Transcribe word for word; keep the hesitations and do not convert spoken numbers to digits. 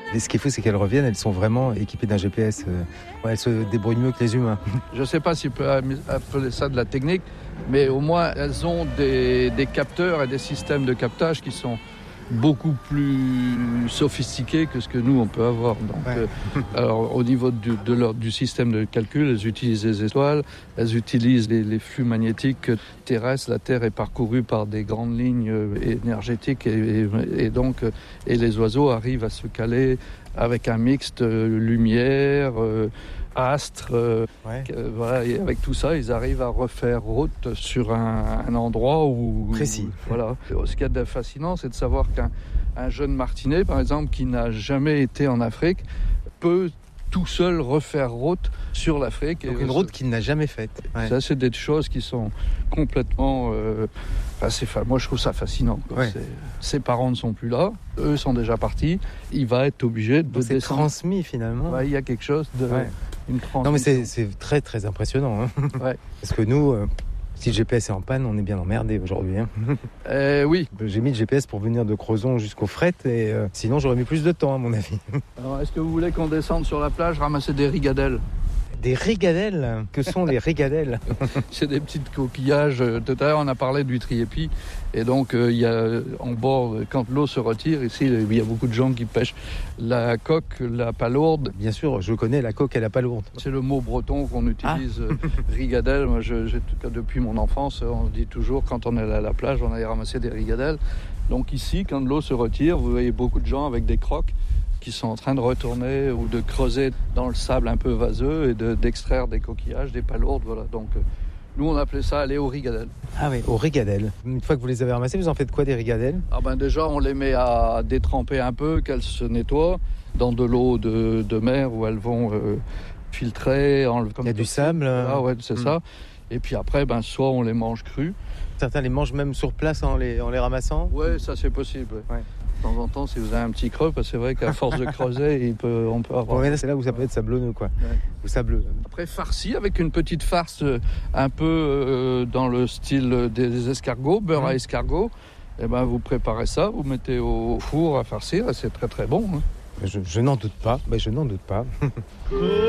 Et ce qui est fou, c'est qu'elles reviennent, elles sont vraiment équipées d'un G P S. Ouais, elles se débrouillent mieux que les humains. Je ne sais pas si on peut appeler ça de la technique, mais au moins elles ont des, des capteurs et des systèmes de captage qui sont beaucoup plus sophistiqués que ce que nous on peut avoir. Donc, ouais. euh, alors au niveau du, de leur, du système de calcul, elles utilisent les étoiles, elles utilisent les, les flux magnétiques terrestres. La Terre est parcourue par des grandes lignes énergétiques et, et, et donc et les oiseaux arrivent à se caler avec un mixte lumière, euh, astres. Euh, ouais. euh, voilà, et avec tout ça, ils arrivent à refaire route sur un, un endroit où précis. Où, voilà. Ce qu'il y a de fascinant, c'est de savoir qu'un un jeune martinet, par exemple, qui n'a jamais été en Afrique, peut tout seul refaire route sur l'Afrique. Donc et une route qu'il n'a jamais faite. Ouais. Ça, c'est des choses qui sont complètement... Euh, enfin, c'est, moi, je trouve ça fascinant. Quoi. Ouais. C'est, ses parents ne sont plus là. Eux sont déjà partis. Il va être obligé de Donc c'est descendre. transmis, finalement. Ouais, il y a quelque chose de... Ouais. Une non, mais c'est, c'est très, très impressionnant. Hein. Ouais. Parce que nous... Euh... Si le G P S est en panne, on est bien emmerdé aujourd'hui. Hein. Euh, oui. J'ai mis le G P S pour venir de Crozon jusqu'au fret et euh, sinon j'aurais mis plus de temps à mon avis. Alors, est-ce que vous voulez qu'on descende sur la plage ramasser des rigadelles ? Des rigadelles ? Que sont les rigadelles ? C'est des petits coquillages. Tout à l'heure, on a parlé du triépi. Et donc, euh, il y a en bord, quand l'eau se retire, ici, il y a beaucoup de gens qui pêchent la coque, la palourde. Bien sûr, je connais la coque et la palourde. C'est le mot breton qu'on utilise, ah. rigadelle. Moi, je, je, depuis mon enfance, on dit toujours, quand on est à la plage, on allait ramasser des rigadelles. Donc ici, quand l'eau se retire, vous voyez beaucoup de gens avec des crocs qui sont en train de retourner ou de creuser dans le sable un peu vaseux et de, d'extraire des coquillages, des palourdes. Voilà. Donc, euh, nous, on appelait ça aller aux rigadelles. Ah oui, aux rigadelles. Une fois que vous les avez ramassées, vous en faites quoi des rigadelles ? Ah ben déjà, on les met à détremper un peu, qu'elles se nettoient dans de l'eau de, de mer où elles vont euh, filtrer. Enlever, comme Il y a du sable. Ah ouais, c'est mmh. ça. Et puis après, ben, soit on les mange crus. Certains les mangent même sur place en les, en les ramassant ? Oui, ça c'est possible. Ouais. De temps en temps, si vous avez un petit creux, parce que c'est vrai qu'à force de creuser, il peut, on peut avoir... Ouais, là, c'est là où ça peut être sablonneux, quoi. Ouais. Ou sableux. Après, farci avec une petite farce un peu euh, dans le style des escargots, beurre mmh. à escargot. Et ben, vous préparez ça, vous mettez au four à farcir, et c'est très très bon. Hein. Je, je n'en doute pas, mais je n'en doute pas.